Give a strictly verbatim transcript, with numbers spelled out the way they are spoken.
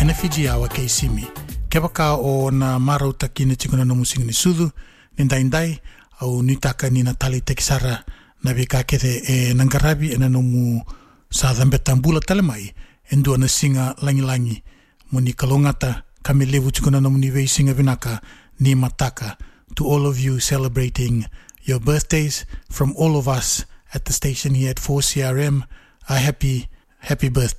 ena Fiji awa ke isimi. Ke waka o na marau taki na tikuna na musinga ni sudu, ni ndaindai, au nitaka ni Natali Tekisara na wika kethe e Nangarabi ena nomu sa dhambetambula talemai, endua na singa langi langi, muni kalongata, kami levu tikuna na muni wei singa vinaka, ni mataka, to all of you celebrating your birthdays, from all of us at the station here at four C R M, a happy, happy birthday.